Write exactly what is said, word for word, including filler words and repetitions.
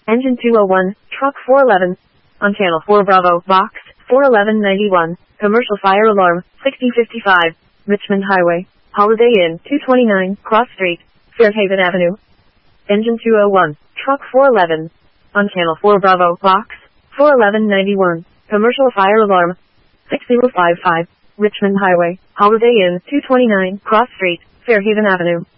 Engine two oh one, Truck four eleven. On Channel four Bravo, Box, four eleven ninety-one. Commercial fire alarm, sixty fifty-five. Richmond Highway, Holiday Inn, two twenty-nine, Cross Street, Fairhaven Avenue. Engine two oh one, Truck four eleven. On Channel four Bravo, Box, four eleven ninety-one. Commercial fire alarm, six zero five five. Richmond Highway, Holiday Inn, two twenty-nine, Cross Street, Fairhaven Avenue.